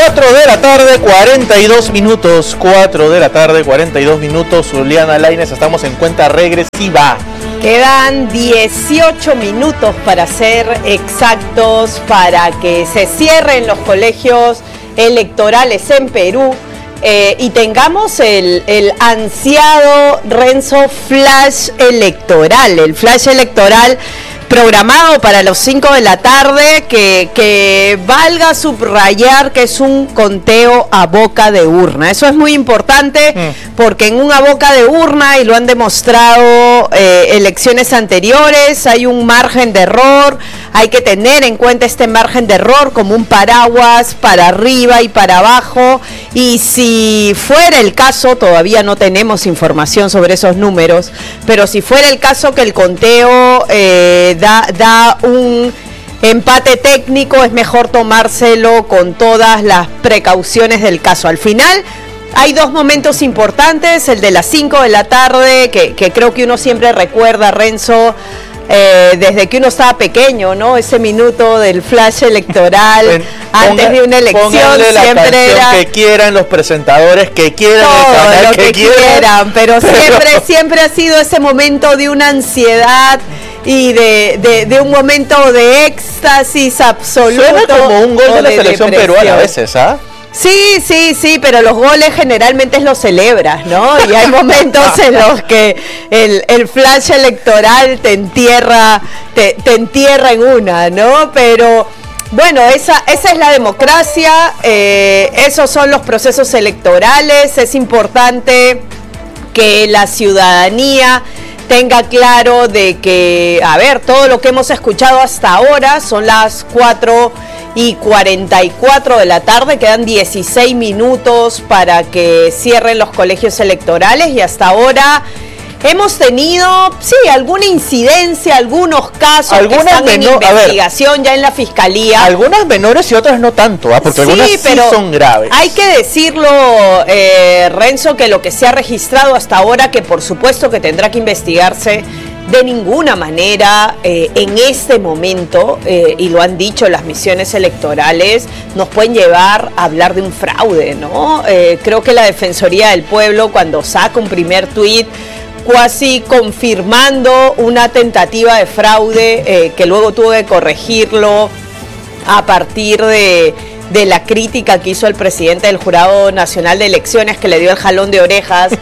4 de la tarde, 42 minutos. 4 de la tarde, 42 minutos. Zuliana Lainez, estamos en cuenta regresiva. Quedan 18 minutos para ser exactos, para que se cierren los colegios electorales en Perú y tengamos el ansiado, Renzo, flash electoral. El flash electoral programado para los 5 de la tarde, que valga subrayar que es un conteo a boca de urna. Eso es muy importante porque en una boca de urna, y lo han demostrado elecciones anteriores, hay un margen de error. Hay que tener en cuenta este margen de error como un paraguas para arriba y para abajo, y si fuera el caso, todavía no tenemos información sobre esos números, pero si fuera el caso que el conteo da un empate técnico, es mejor tomárselo con todas las precauciones del caso. Al final hay dos momentos importantes, el de las 5 de la tarde, que creo que uno siempre recuerda, Renzo, desde que uno estaba pequeño, ¿no? Ese minuto del flash electoral antes de una elección, siempre era que quieran los presentadores, que quieran todo el canal, lo que quieran, pero siempre ha sido ese momento de una ansiedad y de un momento de éxtasis absoluto. Suena como un gol de la selección peruana a veces, ¿ah? Sí, pero los goles generalmente los celebras, ¿no? Y hay momentos en los que el flash electoral te entierra en una, ¿no? Pero bueno, esa es la democracia, esos son los procesos electorales. Es importante que la ciudadanía tenga claro de que, todo lo que hemos escuchado hasta ahora, son las 4:44 de la tarde, quedan 16 minutos para que cierren los colegios electorales, y hasta ahora hemos tenido, alguna incidencia, algunos casos que están en investigación ya en la fiscalía. Algunas menores y otras no tanto, porque algunas sí son graves. Hay que decirlo, Renzo, que lo que se ha registrado hasta ahora, que por supuesto que tendrá que investigarse, de ninguna manera en este momento, y lo han dicho las misiones electorales, nos pueden llevar a hablar de un fraude, ¿no? Creo que la Defensoría del Pueblo, cuando saca un primer tuit cuasi confirmando una tentativa de fraude, que luego tuvo que corregirlo a partir de la crítica que hizo el presidente del Jurado Nacional de Elecciones, que le dio el jalón de orejas,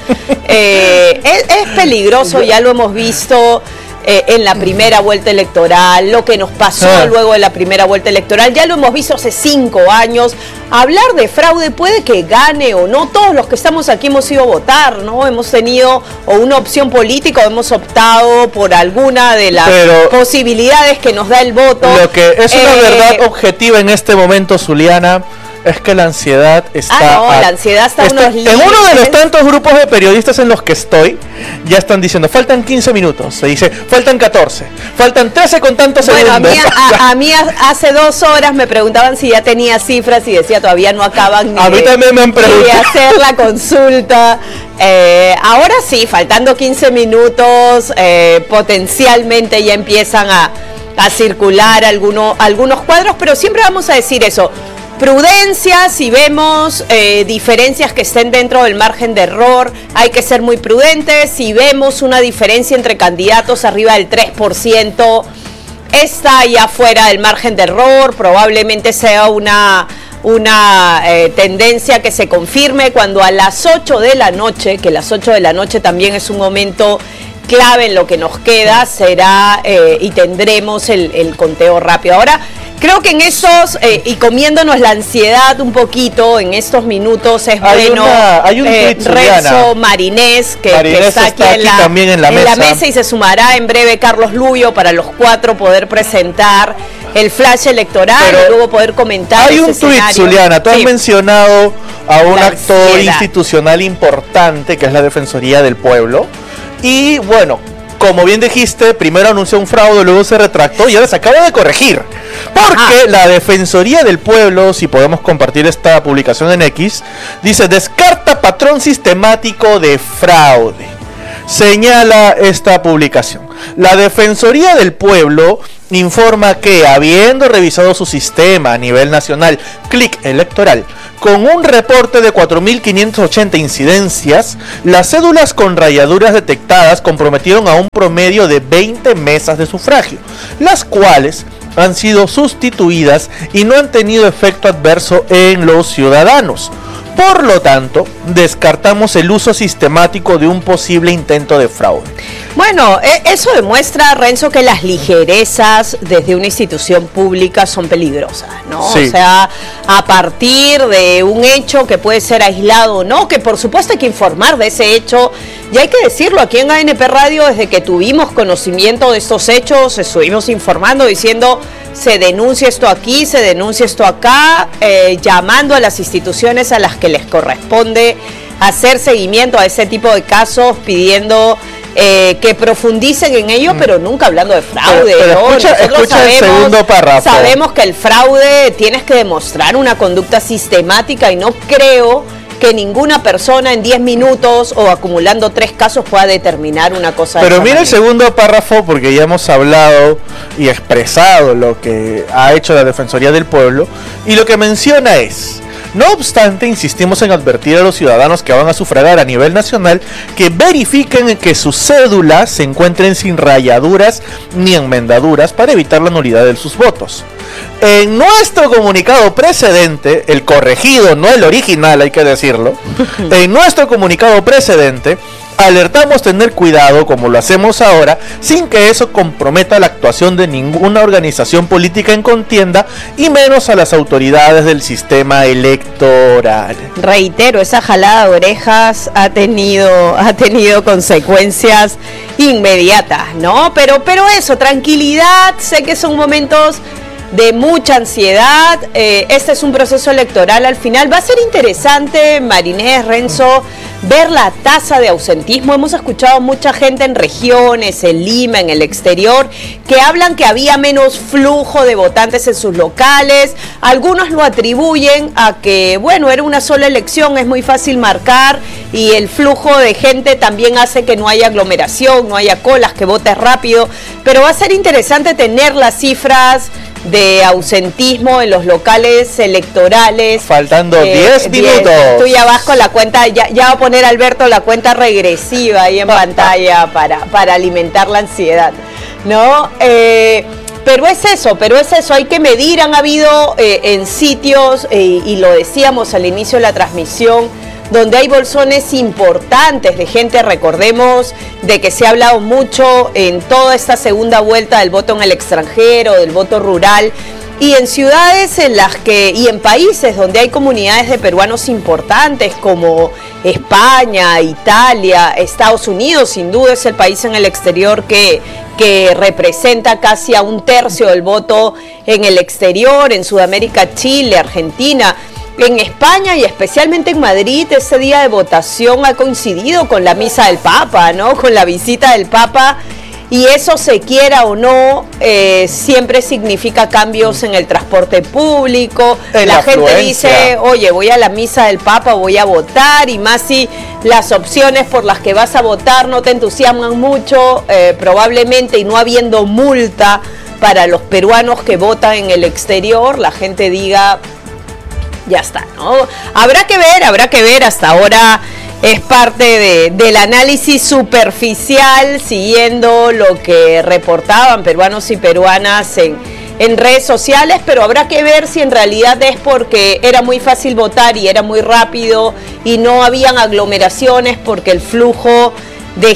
es peligroso, ya lo hemos visto en la primera vuelta electoral, lo que nos pasó luego de la primera vuelta electoral, ya lo hemos visto hace 5 años. Hablar de fraude, puede que gane o no, todos los que estamos aquí hemos ido a votar, ¿no? Hemos tenido o una opción política o hemos optado por alguna de las posibilidades que nos da el voto. Lo que es una verdad objetiva en este momento, Zuliana, es que la ansiedad está... la ansiedad está a unos límites. En uno de los tantos grupos de periodistas en los que estoy, ya están diciendo, faltan 15 minutos, se dice, faltan 14, faltan 13 con tantos segundos. A mí hace 2 horas me preguntaban si ya tenía cifras y decía, todavía no acaban a mí también me han preguntado de hacer la consulta. Ahora sí, faltando 15 minutos, potencialmente ya empiezan a circular algunos cuadros, pero siempre vamos a decir eso. Prudencia, si vemos diferencias que estén dentro del margen de error, hay que ser muy prudentes. Si vemos una diferencia entre candidatos arriba del 3%, está ya fuera del margen de error, probablemente sea una tendencia que se confirme cuando a las 8 de la noche, que las 8 de la noche también es un momento clave en lo que nos queda, será y tendremos el conteo rápido. Ahora, creo que en esos, y comiéndonos la ansiedad un poquito en estos minutos, es bueno. Hay un tweet, Renzo Marinés, que está aquí también en la mesa, y se sumará en breve Carlos Luyo para los 4 poder presentar el flash electoral y luego poder comentar. Hay un tweet, Zuliana, tú has mencionado a un actor institucional importante que es la Defensoría del Pueblo. Y bueno, como bien dijiste, primero anunció un fraude, luego se retractó y ahora se acaba de corregir. Porque la Defensoría del Pueblo, si podemos compartir esta publicación en X, dice, descarta patrón sistemático de fraude. Señala esta publicación. La Defensoría del Pueblo informa que, habiendo revisado su sistema a nivel nacional, Clic Electoral, con un reporte de 4.580 incidencias, las cédulas con rayaduras detectadas comprometieron a un promedio de 20 mesas de sufragio, las cuales han sido sustituidas y no han tenido efecto adverso en los ciudadanos. Por lo tanto, descartamos el uso sistemático de un posible intento de fraude. Bueno, eso demuestra, Renzo, que las ligerezas desde una institución pública son peligrosas, ¿no? Sí. O sea, a partir de un hecho que puede ser aislado o no, que por supuesto hay que informar de ese hecho, y hay que decirlo, aquí en ANP Radio, desde que tuvimos conocimiento de estos hechos, estuvimos informando, diciendo, se denuncia esto aquí, se denuncia esto acá, llamando a las instituciones a las que les corresponde hacer seguimiento a ese tipo de casos, pidiendo que profundicen en ello, pero nunca hablando de fraude. Pero escucha el segundo párrafo. Sabemos que el fraude tienes que demostrar una conducta sistemática y no creo que ninguna persona en 10 minutos o acumulando 3 casos pueda determinar una cosa. Pero mira el segundo párrafo, porque ya hemos hablado y expresado lo que ha hecho la Defensoría del Pueblo, y lo que menciona es: no obstante, insistimos en advertir a los ciudadanos que van a sufragar a nivel nacional que verifiquen que sus cédulas se encuentren sin rayaduras ni enmendaduras para evitar la nulidad de sus votos. En nuestro comunicado precedente, el corregido, no el original, hay que decirlo, en nuestro comunicado precedente, alertamos tener cuidado, como lo hacemos ahora, sin que eso comprometa la actuación de ninguna organización política en contienda, y menos a las autoridades del sistema electoral. Reitero, esa jalada de orejas ha tenido consecuencias inmediatas, ¿no? Pero eso, tranquilidad, sé que son momentos de mucha ansiedad, este es un proceso electoral al final. Va a ser interesante, Marinés, Renzo, ver la tasa de ausentismo. Hemos escuchado mucha gente en regiones, en Lima, en el exterior, que hablan que había menos flujo de votantes en sus locales. Algunos lo atribuyen a que, bueno, era una sola elección, es muy fácil marcar, y el flujo de gente también hace que no haya aglomeración, no haya colas, que votes rápido. Pero va a ser interesante tener las cifras de ausentismo en los locales electorales. Faltando 10 minutos. Tú ya vas con la cuenta, ya va a poner Alberto la cuenta regresiva ahí en pantalla para alimentar la ansiedad, ¿no? Pero es eso, hay que medir. Han habido en sitios, y lo decíamos al inicio de la transmisión, donde hay bolsones importantes de gente. Recordemos de que se ha hablado mucho en toda esta segunda vuelta del voto en el extranjero, del voto rural, y en ciudades y en países donde hay comunidades de peruanos importantes como España, Italia, Estados Unidos. Sin duda es el país en el exterior que representa casi a 1/3 del voto en el exterior. En Sudamérica, Chile, Argentina. En España y especialmente en Madrid, ese día de votación ha coincidido con la misa del Papa, ¿no? Con la visita del Papa, y eso, se quiera o no, siempre significa cambios en el transporte público. La gente dice, oye, voy a la misa del Papa, voy a votar, y más si las opciones por las que vas a votar no te entusiasman mucho, probablemente, y no habiendo multa para los peruanos que votan en el exterior, la gente diga, ya está, ¿no? Habrá que ver, hasta ahora es parte del análisis superficial, siguiendo lo que reportaban peruanos y peruanas en redes sociales, pero habrá que ver si en realidad es porque era muy fácil votar y era muy rápido y no habían aglomeraciones porque el flujo de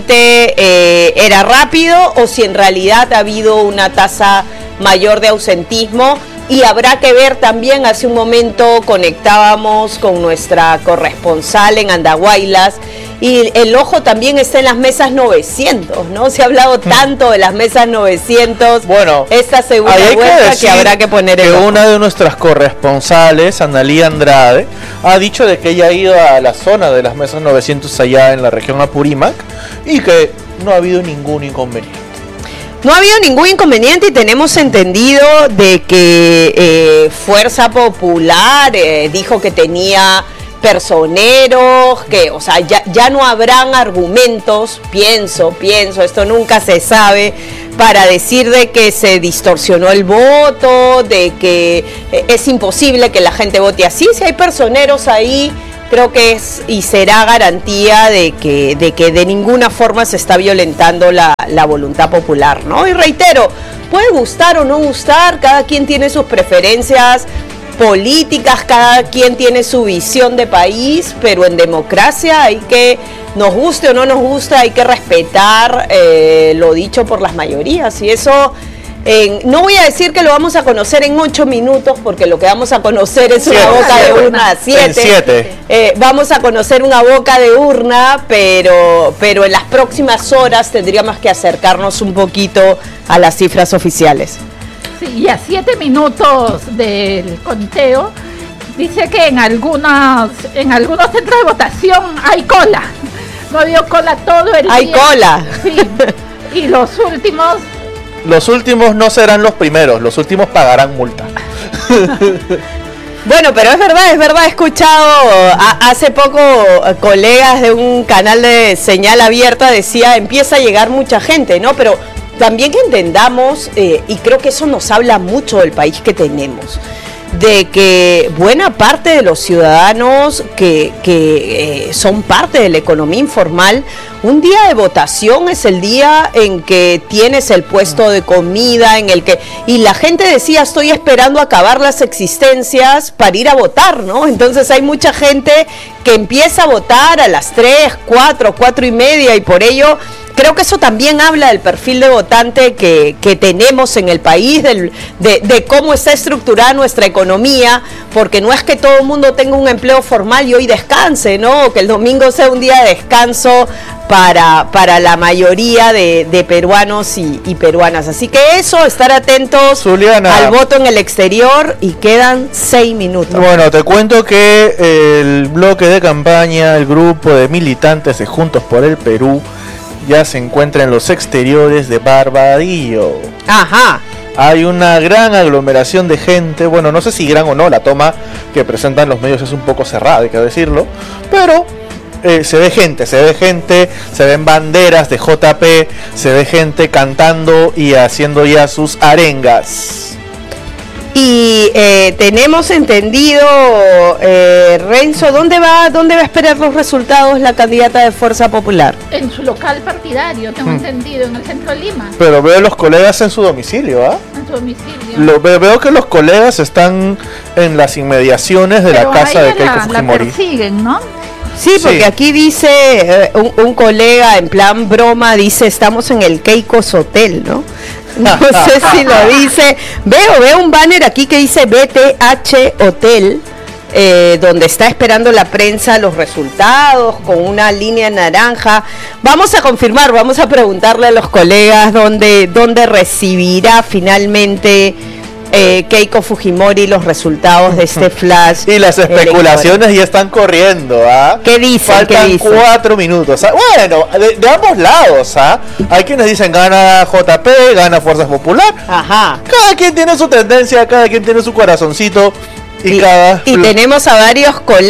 gente era rápido, o si en realidad ha habido una tasa mayor de ausentismo. Y habrá que ver también, hace un momento conectábamos con nuestra corresponsal en Andahuaylas, y el ojo también está en las mesas 900, ¿no? Se ha hablado tanto de las mesas 900, bueno, esta segunda vuelta, que habrá que poner el ojo. Una de nuestras corresponsales, Analía Andrade, ha dicho de que ella ha ido a la zona de las mesas 900 allá en la región Apurímac, y que no ha habido ningún inconveniente. No ha habido ningún inconveniente, y tenemos entendido de que Fuerza Popular dijo que tenía personeros, que, o sea, ya no habrán argumentos, pienso, esto nunca se sabe, para decir de que se distorsionó el voto, de que es imposible que la gente vote así. Si hay personeros ahí, creo que es y será garantía de que de ninguna forma se está violentando la voluntad popular, ¿no? Y reitero, puede gustar o no gustar, cada quien tiene sus preferencias políticas, cada quien tiene su visión de país, pero en democracia hay que, nos guste o no nos gusta, hay que respetar lo dicho por las mayorías, y eso no voy a decir que lo vamos a conocer en 8 minutos, porque lo que vamos a conocer es una boca de urna, 7. Vamos a conocer una boca de urna, pero en las próximas horas tendríamos que acercarnos un poquito a las cifras oficiales. Sí, y a 7 minutos del conteo, dice que en algunos centros de votación hay cola. No había cola todo el día. ¿Hay cola? Sí. Y los últimos... Los últimos no serán los primeros, los últimos pagarán multa. Bueno, pero es verdad, he escuchado hace poco colegas de un canal de señal abierta decía, empieza a llegar mucha gente, ¿no? Pero también entendamos, y creo que eso nos habla mucho del país que tenemos, de que buena parte de los ciudadanos que son parte de la economía informal, un día de votación es el día en que tienes el puesto de comida, en el que, y la gente decía, estoy esperando acabar las existencias para ir a votar, ¿no? Entonces hay mucha gente que empieza a votar a las 3, 4 y media, y por ello creo que eso también habla del perfil de votante que tenemos en el país, de cómo está estructurada nuestra economía, porque no es que todo el mundo tenga un empleo formal y hoy descanse, ¿no? O que el domingo sea un día de descanso para la mayoría de peruanos y peruanas. Así que eso, estar atentos, Zuliana, al voto en el exterior, y quedan 6 minutos. Bueno, te cuento que el bloque de campaña, el grupo de militantes de Juntos por el Perú, ya se encuentra en los exteriores de Barbadillo. Ajá. Hay una gran aglomeración de gente, bueno, no sé si gran o no, la toma que presentan los medios es un poco cerrada, hay que decirlo, pero se ve gente, se ven banderas de JP, se ve gente cantando y haciendo ya sus arengas. Y tenemos entendido, Renzo, ¿dónde va a esperar los resultados la candidata de Fuerza Popular? En su local partidario, tengo entendido, en el centro de Lima. Pero veo los colegas en su domicilio, ¿ah? En su domicilio. Veo que los colegas están en las inmediaciones de la casa de Keiko Fujimori. La persiguen, ¿no? Sí, porque aquí dice un colega en plan broma, dice, estamos en el Keiko's Hotel, ¿no? No sé si lo dice. Veo un banner aquí que dice BTH Hotel, donde está esperando la prensa los resultados con una línea naranja. Vamos a confirmar, vamos a preguntarle a los colegas dónde recibirá finalmente Keiko Fujimori los resultados de este flash. Y las especulaciones ya están corriendo, ¿ah? ¿Qué dicen? Faltan 4 minutos. ¿Ah? Bueno, de ambos lados, ¿ah? Hay quienes dicen gana JP, gana Fuerza Popular. Ajá. Cada quien tiene su tendencia, cada quien tiene su corazoncito y tenemos a varios colegas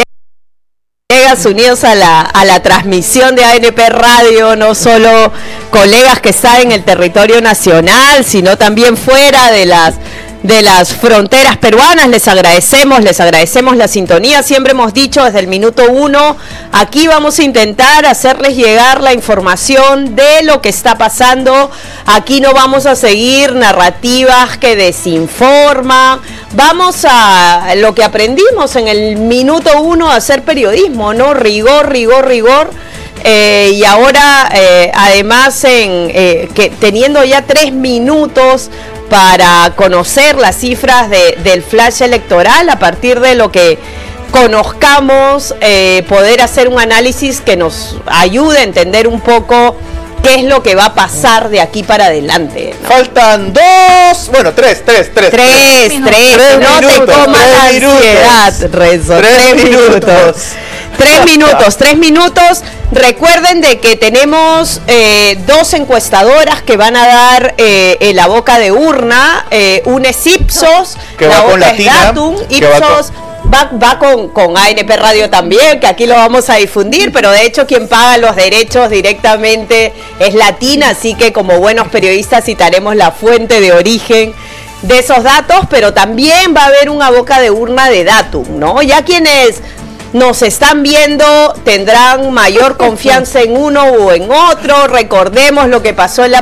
unidos a la transmisión de ANP Radio, no solo colegas que están en el territorio nacional, sino también fuera de las fronteras peruanas. Les agradecemos la sintonía. Siempre hemos dicho desde el minuto 1, aquí vamos a intentar hacerles llegar la información de lo que está pasando. Aquí no vamos a seguir narrativas que desinforman. Vamos a lo que aprendimos en el minuto 1, a hacer periodismo, ¿no? Rigor. Y ahora, además, teniendo ya 3 minutos para conocer las cifras del flash electoral, a partir de lo que conozcamos, poder hacer un análisis que nos ayude a entender un poco qué es lo que va a pasar de aquí para adelante, ¿no? Faltan 3. 3 no te comas la ansiedad, Renzo. 3 minutos. Recuerden de que tenemos 2 encuestadoras que van a dar la boca de urna. Una es Ipsos, que la va con otra Latina, es Datum. Ipsos Va con ANP Radio también, que aquí lo vamos a difundir, pero de hecho quien paga los derechos directamente es Latina, así que como buenos periodistas citaremos la fuente de origen de esos datos, pero también va a haber una boca de urna de Datum, ¿no? Ya quienes nos están viendo tendrán mayor confianza en uno o en otro. Recordemos lo que pasó en la